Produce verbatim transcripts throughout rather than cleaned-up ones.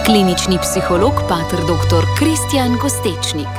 Klinični psiholog pater doktor Kristjan Kostečnik.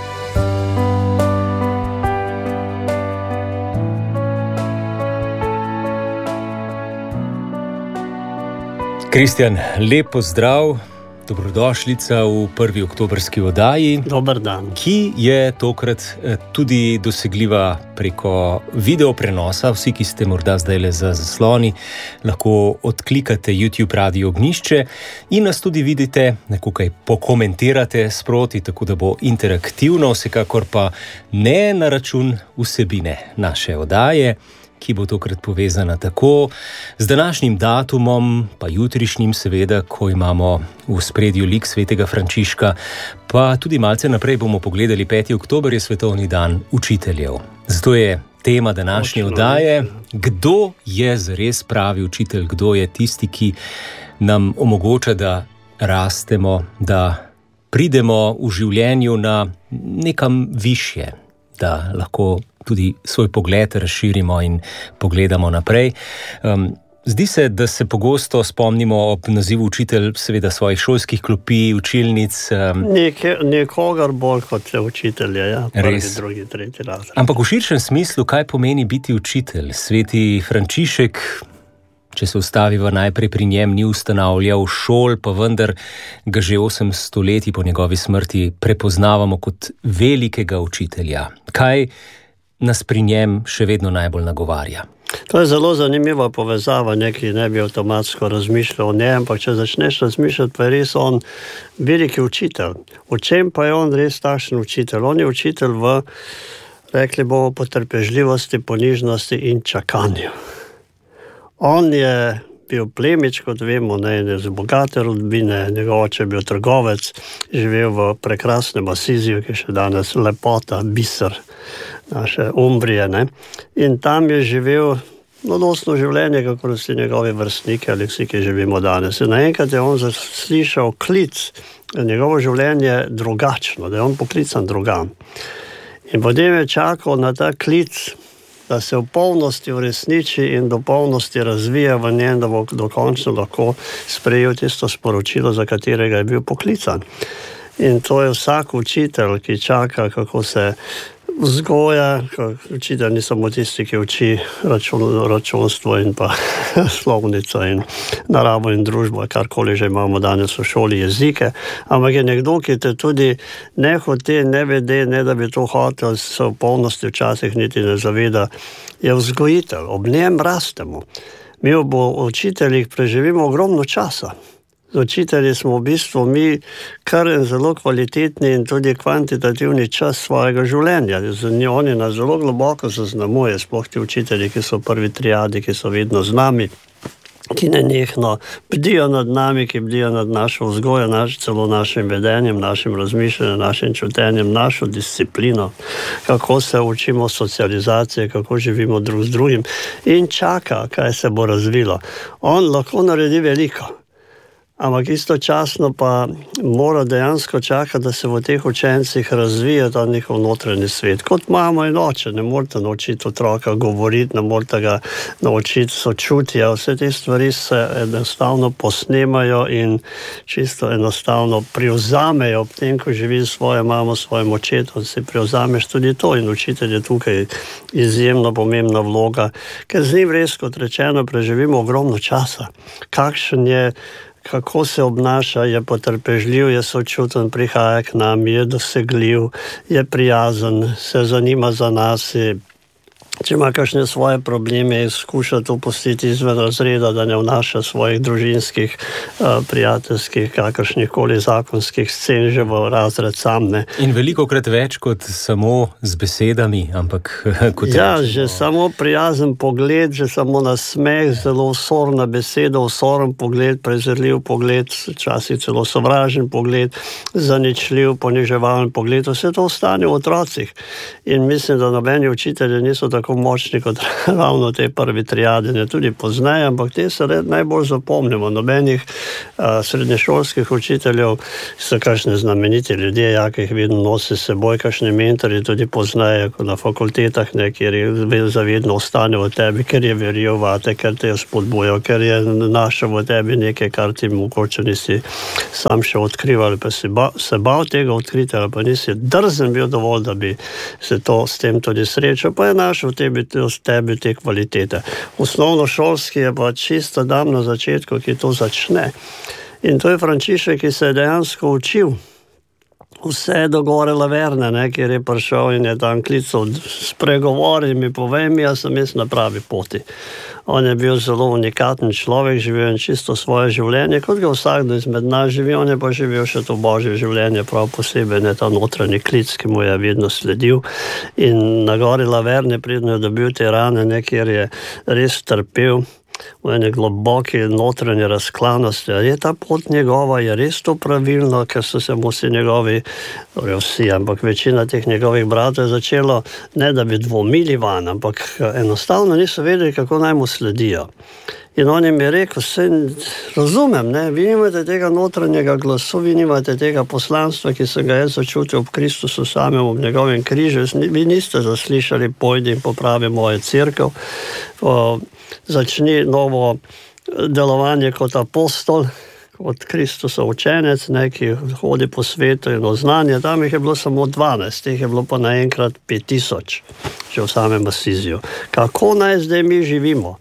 Kristjan, lep pozdrav, dobrodošlica v prvi oktobrski oddaji. Dober dan. Ki je tokrat tudi dosegljiva preko video prenosa. Vsi, ki ste morda zdajle za zasloni, lahko odklikate YouTube Radio Ognjišče in nas tudi vidite, nekaj pokomentirate sproti, tako da bo interaktivno, vsekakor pa ne na račun vsebine naše oddaje, ki bo tokrat povezana tako z današnjim datumom, pa jutrišnjim seveda, ko imamo v ospredju lik svetega Frančiška, pa tudi malce naprej bomo pogledali, peti oktober je svetovni dan učiteljev. Zato je tema današnje oddaje, kdo je zares pravi učitelj, kdo je tisti, ki nam omogoča, da rastemo, da pridemo v življenju na nekam višje, da lahko tudi svoj pogled razširimo in pogledamo naprej. Um, zdi se, da se pogosto spomnimo ob nazivu učitelj seveda svojih šolskih klopi, učilnic. Um, Neke, nekogar bolj kot je učitelja, ja. Prvi, res. Drugi, tretji razred. Ampak v širšem smislu, kaj pomeni biti učitelj? Sveti Frančišek, če se ustaviva najprej pri njem, ni ustanavljal šol, pa vendar ga že osem stoletij po njegovi smrti prepoznavamo kot velikega učitelja. Kaj nas pri njem še vedno najbolj nagovarja? To je zelo zanimiva povezava, neki ne bi avtomatsko razmišljal o njem, ampak če začneš razmišljati, pa je res on veliki učitelj. V čem pa je on res takšen učitelj? On je učitelj v, rekli bomo, potrpežljivosti, ponižnosti in čakanju. On je bil plemič, kot vemo, ne, iz bogate rodbine, njegov oče je bil trgovec, živel v prekrasnem Asiziju, ki je še danes lepota, biser naše Umbrije, ne. In tam je živel mladostno življenje, kako vsi njegovi vrstniki ali vsi, ki živimo danes. In naenkrat je on zaslišal klic, njegovo življenje drugačno, da je on poklican drugam. In potem je čakal na ta klic, da se v polnosti uresniči in do polnosti razvija v njem, da bo dokončno lahko sprejel tisto sporočilo, za katerega je bil poklican. In to je vsak učitelj, ki čaka, kako se vzgoja, učitelj ni samo tisti, ki uči račun, računstvo in pa slovnico in naravo in družbo, karkoli že imamo danes v šoli, jezike, ampak je nekdo, ki te tudi ne hote, ne vede, ne da bi to hotel, se v polnosti včasih niti ne zaveda, je vzgojitelj, ob njem rastemo. Mi ob učiteljih preživimo ogromno časa. Z učitelji smo v bistvu mi kar en zelo kvalitetni in tudi kvantitativni čas svojega življenja. Z njimi oni nas zelo globoko zaznamuje, sploh ti učitelji, ki so prvi triadi, ki so vedno z nami, ki nenehno bdijo nad nami, ki bdijo nad našo vzgojo, naš, celo našim vedenjem, našim razmišljanjem, našim čutenjem, našo disciplino, kako se učimo socializacije, kako živimo drug z drugim in čaka, kaj se bo razvilo. On lahko naredi veliko. Ampak istočasno pa mora dejansko čakati, da se v teh učencih razvija ta njihov notranji svet. Kot mama in oče, ne morete naučiti otroka govoriti, ne morete ga naučiti sočutja. Vse te stvari se enostavno posnemajo in čisto enostavno privzamejo. Ob tem, ko živi svojo mamo, svojim očetom, si privzameš tudi to in učitelj je tukaj izjemno pomembna vloga, ker z njim res, kot rečeno, preživimo ogromno časa. Kakšen je, kako se obnaša, je potrpežljiv, je sočuten, prihaja k nam, je dosegljiv, je prijazen, se zanima za nas, če ima kakšne svoje probleme, skuša to pustiti izven razreda, da ne vnaša svojih družinskih, prijateljskih, kakršnihkoli zakonskih scen že v razred sam. Ne. In velikokrat več kot samo z besedami, ampak kot ja, rečemo. Že samo prijazen pogled, že samo nasmeh, zelo osorna beseda, osoren pogled, prezirljiv pogled, včasih celo sovražen pogled, zaničljiv, poniževalen pogled, vse to ostane v otrocih. In mislim, da nobeni učitelji niso tako tako močni kot ravno te prvi triade, ne tudi pozneje, ampak te se najbolj zapomnimo. Nobenih a, srednješolskih učiteljev so kakšne znameniti ljudje, ja, ki jih vedno nosi s seboj, kakšne mentori tudi pozneje, na fakultetah, ne, kjer je zavedno ostane v tebi, ker je verjel vate, ker te je spodbujal, ker je našel v tebi nekaj, kar ti mogoče nisi sam še odkrival, pa si ba, se bal tega odkriti, ali pa nisi drzen bil dovolj, da bi se to s tem tudi srečal, pa je našel v tebi, v tebi te kvalitete. Osnovnošolski je pa čisto dam na začetku, ki to začne. In to je Frančišek, ki se je dejansko učil vse do gore Laverne, ne, kjer je prišel in je tam klical, spregovori mi, povej mi, jaz sem jaz na pravi poti. On je bil zelo unikaten človek, živel je čisto svoje življenje, kot ga vsakdo izmed nas živi, on je pa živel še to božje življenje, prav posebej ne ta notranji klic, ki mu je vedno sledil. In na gori Laverne, predno je dobil te rane, ne, kjer je res trpel v ene globoke notranje razklanosti. Je ta pot njegova, je res to pravilno, ker so se mu vsi njegovi, torej vsi, ampak večina teh njegovih bratov je začelo, ne da bi dvomili van, ampak enostavno niso vedeli, kako naj mu sledijo. In on jim je rekel, vse razumem, ne, vi nimate tega notranjega glasu, vi nimate tega poslanstva, ki sem ga jaz začutil ob Kristusu samem, ob njegovem križu, vi niste zaslišali, pojdi in popravi mojo cerkev, o, začni novo delovanje kot apostol, kot Kristusov učenec, ne, ki hodi po svetu in oznanje, tam jih je bilo samo dvanajst, teh je bilo pa naenkrat pet tisoč, že v samem Asiziju. Kako naj zdaj mi živimo?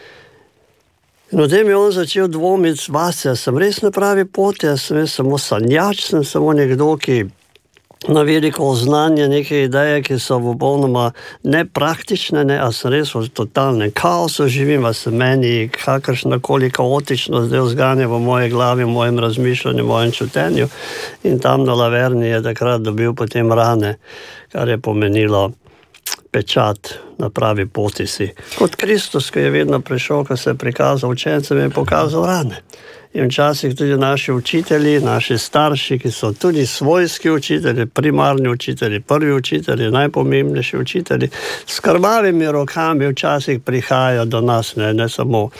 In v tem je on začel dvomiti vase, sem res na pravi poti, jaz sem jaz samo sanjač, sem samo nekdo, ki na veliko znanje, neke ideje, ki so popolnoma nepraktične, ne, a sem res v totalnem kaosu živim, a se meni kakršnakoli kaotičnost zdaj vzganja v moje glavi, v mojem razmišljanju, v mojem čutenju. In tam na Laverni je takrat dobil potem rane, kar je pomenilo pečat na pravi poti si. Kot Kristus, ki je vedno prišel, ko se je prikazal učencem, je pokazal rane. In včasih tudi naši učitelji, naši starši, ki so tudi svojski učitelji, primarni učitelji, prvi učitelji, najpomembnejši učitelji, s krvavimi rokami včasih prihajajo do nas, ne, ne samo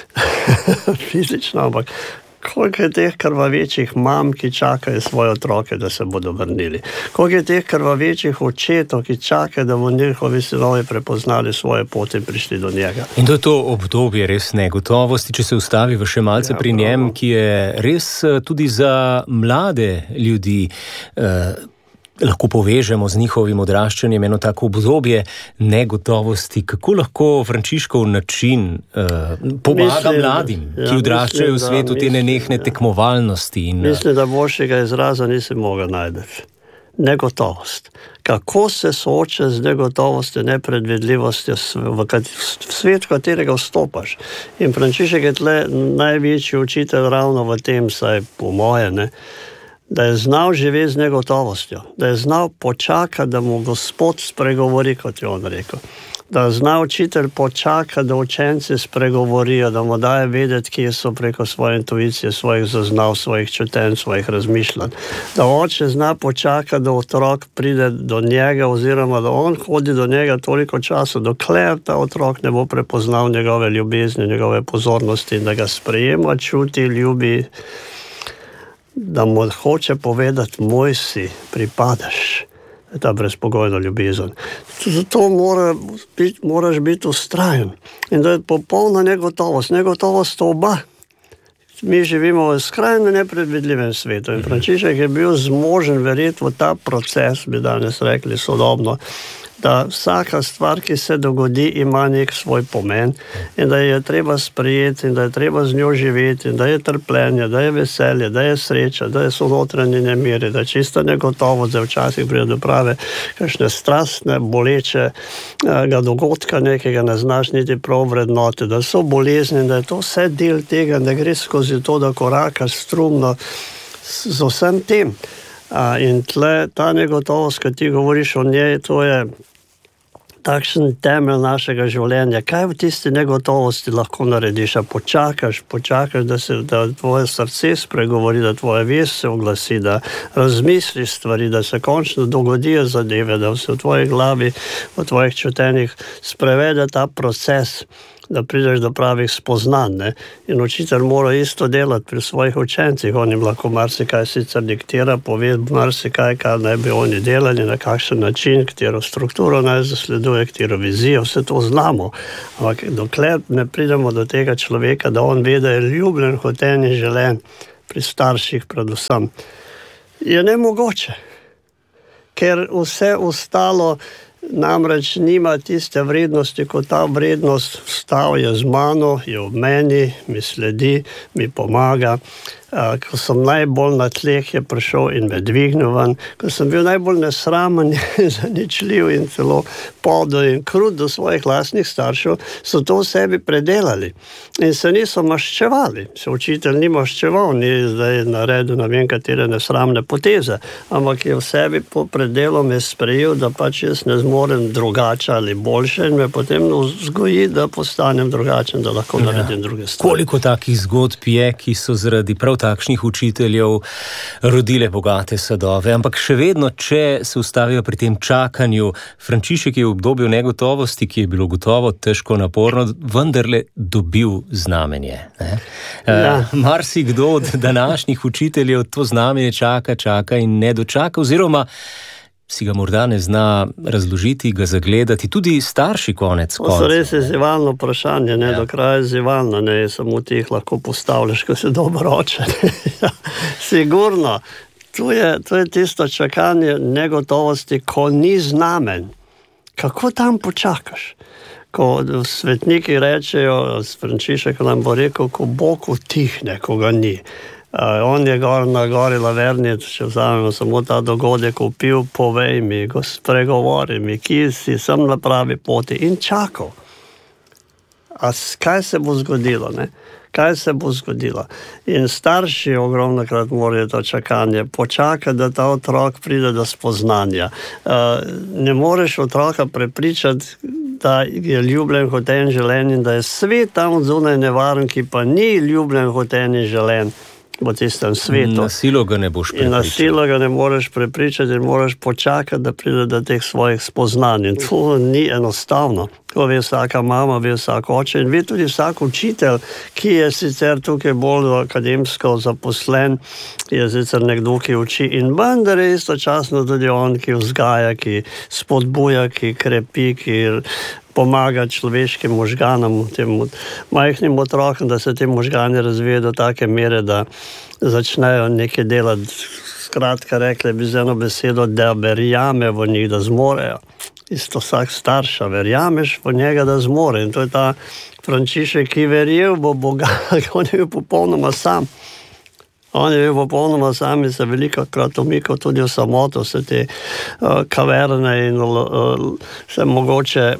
fizično, ampak koliko je teh krvavečih mam, ki čakajo svoje otroke, da se bodo vrnili. Koliko je teh krvavečih očetov, ki čakajo, da bodo njihovi sinovi prepoznali svoje poti in prišli do njega. In to je to obdobje res negotovosti, če se ustaviva še malce ja, pri njem, ki je res tudi za mlade ljudi eh, lahko povežemo z njihovim odraščanjem, eno tako obdobje negotovosti. Kako lahko Frančiškov način uh, pomaga mislim, mladim, ja, ki odraščajo v svetu mislim, te nenehne ja. tekmovalnosti? In, mislim, da boljšega izraza nisi mogel najti. Negotovost. Kako se sooča z negotovostjo, nepredvidljivostjo v, v svet, v katerega vstopaš. In Frančišek je tle največji učitelj ravno v tem, saj po moje, ne, da je znal živeti z negotovostjo, da je znal počakati, da mu Gospod spregovori, kot je on rekel. Da je znal učitelj počakati, da učenci spregovorijo, da mu daje vedeti, kje so preko svoje intuicije, svojih zaznav, svojih čutenj, svojih razmišljanj. Da oče zna počakati, da otrok pride do njega, oziroma da on hodi do njega toliko časa, dokler ta otrok ne bo prepoznal njegove ljubezni, njegove pozornosti in da ga sprejema, čuti, ljubi, da mu hoče povedati, moj si, pripadaš, ta brezpogojna ljubezen. Zato mora biti, moraš biti vztrajen. In da je popolna negotovost. Negotovost oba. Mi živimo v skrajno nepredvidljivem svetu. In Frančišek je bil zmožen verjeti v ta proces, bi danes rekli sodobno, da vsaka stvar, ki se dogodi, ima nek svoj pomen in da je treba sprejeti in da je treba z njo živeti in da je trpljenje, da je veselje, da je sreča, da so notranje nemiri, da je čista negotovost, da včasih pride do prave kakšne strastne, bolečega dogodka, nekega ne znaš niti prav vrednoti, da so bolezni, da je to vse del tega, da gre skozi to, da korakaš strumno z vsem tem. In tle ta negotovost, ko ti govoriš o njej, to je takšen temelj našega življenja. Kaj v tisti negotovosti lahko narediš? A počakaš, počakaš, da se da tvoje srce spregovori, da tvoja vest se oglasi, da razmisliš stvari, da se končno dogodijo zadeve, da se v tvoji glavi, v tvojih čutenjih sprevede ta proces, da prideš do pravih spoznanj. Ne? In učitelj mora isto delati pri svojih učencih. On jim lahko marsikaj sicer diktira, pove marsikaj, kaj naj bi oni delali, na kakšen način, katero strukturo naj zasleduje, katero vizijo, vse to znamo. Ampak dokler ne pridemo do tega človeka, da on ve, da je ljubljen, hoten in želen, pri starših predvsem, je nemogoče. Ker vse ostalo namreč nima tiste vrednosti, kot ta vrednost. Vstal je z mano, je v meni, mi sledi, mi pomaga. Ko sem najbolj na tleh, je prišel in me dvignil ven. Ko sem bil najbolj nesramen, zaničljiv in celo podel in krut do svojih lastnih staršev, so to v sebi predelali. In se niso maščevali. Se učitelj ni maščeval, ni zdaj naredil ne vem katere nesramne poteze, ampak je v sebi po predelom je sprejel, da pač jaz ne zmorem drugače ali boljše in me potem vzgoji, da postanem drugačen, da lahko ja. naredim druge stvari. Koliko takih zgodb je, ki so zaradi prav takšnih učiteljev rodile bogate sadove, ampak še vedno, če se ustavijo pri tem čakanju, Frančišek je v obdobju negotovosti, ki je bilo gotovo težko naporno, vendarle dobil znamenje. Ne? Ja. Uh, marsikdo od današnjih učiteljev to znamenje čaka, čaka in ne dočaka, oziroma si ga morda ne zna razložiti, ga zagledati, tudi starši konec konca. To so res izzivalno vprašanje, ne, ja. do kraja izzivalno, ne, samo ti jih lahko postavljaš, ko si dobro oče. Sigurno, tu je, tu je tisto čakanje negotovosti, ko ni znamen. Kako tam počakaš? Ko svetniki rečejo, Frančišek nam bo rekel, ko Bog utihne, ko ga ni. Uh, on je gor na gori Laverni, če vzamemo samo ta dogodek, upil, povej mi, go spregovori mi, ki si sem na pravi poti in čakal. A kaj se bo zgodilo, ne? Kaj se bo zgodilo? In starši ogromno krat morajo to čakanje počakati, da ta otrok pride do spoznanja. Uh, ne moreš otroka prepričati, da je ljubljen, hoten, želen in da je svet tam zunaj nevaren, ki pa ni ljubljen, hoten in želen v tistem svetu. Na silo ga ne boš prepričati. In na silo ga ne moreš prepričati in moraš počakati, da pride do teh svojih spoznanj. In to ni enostavno. To ve vsaka mama, ve vsak oče in ve tudi vsak učitelj, ki je sicer tukaj bolj akademsko zaposlen, je sicer nekdo, ki uči in vendar je istočasno tudi on, ki vzgaja, ki spodbuja, ki krepi, ki pomaga človeškim možganom, tem majhnim otrokom, da se te možgani razvijajo do take mere, da začnejo nekaj delati. Skratka, rekli bi z eno besedo, da verjame v njih, da zmorejo. Isto vsak starša, verjameš v njega, da zmore. In to je ta Frančišek, ki verjel v Boga, on je bil popolnoma sam. On je bil popolnoma sam in se veliko krat umikal tudi v samoto, vse te uh, kaverne in uh, se mogoče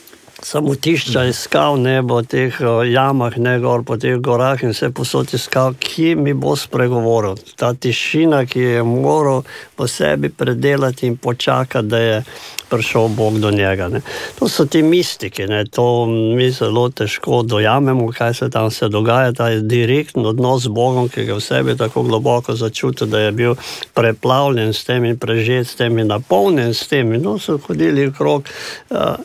samutišča iskal, ne, po teh jamah, ne, gor po teh gorah in vse posod iskal, ki mi bo spregovoril. Ta tišina, ki je moral po sebi predelati in počakati, da je prišel Bog do njega. Ne. To so ti mistiki, ne, to mi zelo težko dojamemo, kaj se tam se dogaja, ta je direktno odnos z Bogom, ki ga v sebi tako globoko začutil, da je bil preplavljen s tem in prežet s tem in napolnjen s tem. In no, so hodili v krog, uh,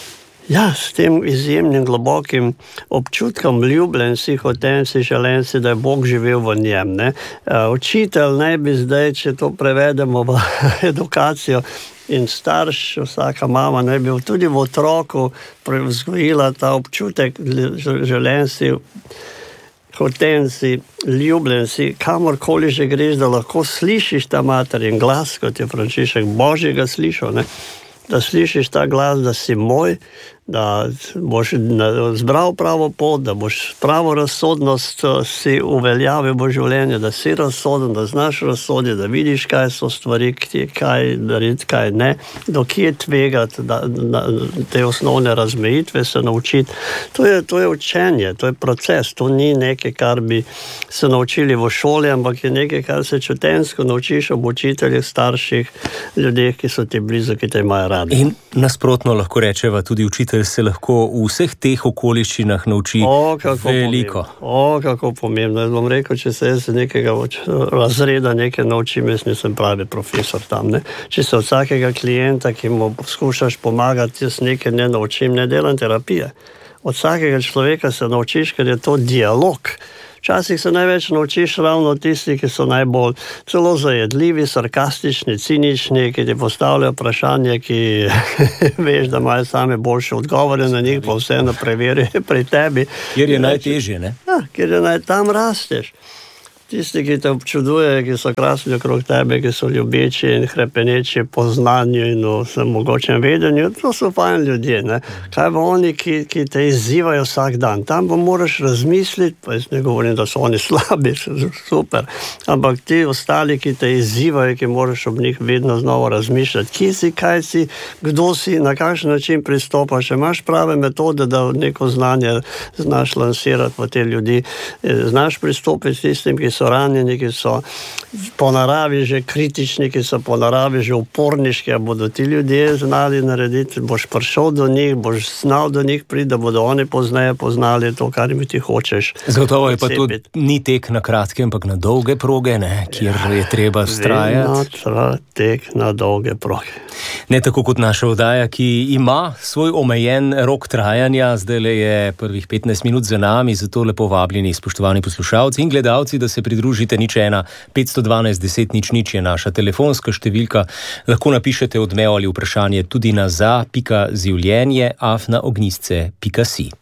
ja, s tem izjemnim globokim občutkom ljubljen si, hoten si, želen si, da je Bog živel v njem. Ne? Učitelj naj bi zdaj, če to prevedemo v edukacijo, in starš, vsaka mama naj bi tudi v otroku vzgojila ta občutek, želen si, hoten si, ljubljen si, kamorkoli že greš, da lahko slišiš ta materin glas, kot je Frančišek Božjega slišal, ne? Da slišiš ta glas, da si moj, da boš zbral pravo pot, da boš pravo razsodnost si uveljavil v življenju, da si razsoden, da znaš razsoditi, da vidiš, kaj so stvari, kaj narediti, kaj ne, do kje tvegati, da, da, te osnovne razmejitve se naučiti. To je, to je učenje, to je proces, to ni nekaj, kar bi se naučili v šoli, ampak je nekaj, kar se čutenjsko naučiš ob učiteljih, starših, ljudeh, ki so ti blizu, ki te imajo radi. In nasprotno lahko rečeva, tudi učitelj se lahko v vseh teh okoliščinah nauči o, veliko. Pomembno. O, kako pomembno. Jaz bom rekel, če se jaz nekega razreda nekaj naučim, jaz nisem pravi profesor tam. Ne? Če se od vsakega klienta, ki mu skušaš pomagati, jaz nekaj ne naučim, ne delam terapije. Od vsakega človeka se naučiš, ker je to dialog. Včasih se največ naučiš ravno tisti, ki so najbolj celo zajedljivi, sarkastični, cinični, ki ti postavljajo vprašanje, ki veš, da imajo same boljše odgovore na njih, pa vseeno preverijo pri tebi. Kjer je najtežje, ne? Ja, kjer je naj, tam rasteš. Tisti, ki te občudujejo, ki so krasni okrog tebe, ki so ljubeči in hrepeneči po znanju in v mogočem vedenju, to so fajn ljudje. Ne? Kaj pa oni, ki, ki te izzivajo vsak dan? Tam pa moraš razmisliti, pa jaz ne govorim, da so oni slabi, super, ampak ti ostali, ki te izzivajo, ki moraš ob njih vedno znova razmišljati, kje si, kaj si, kdo si, na kakšen način pristopaš, če imaš prave metode, da neko znanje znaš lansirati v te ljudi, znaš pristopiti s tistim, ki so ranjeni, ki so po naravi že kritični, ki so po naravi že uporniški, a bodo ti ljudje znali narediti, boš prišel do njih, boš znal do njih priti, da bodo oni pozneje poznali to, kar mi ti hočeš. Zagotovo je pa to ni tek na kratke, ampak na dolge proge, ne, kjer ja, je treba vztrajati. Vedno tek na dolge proge. Ne tako kot naša oddaja, ki ima svoj omejen rok trajanja, zdaj le je prvih petnajst minut za nami, zato lepo vabljeni, spoštovani poslušalci in gledalci, da se pridružite. Nič ena, petsto dvanajst, deset, nič, nič je naša telefonska številka. Lahko napišete odmev ali vprašanje tudi na za pika življenje afna ognjisce pika si.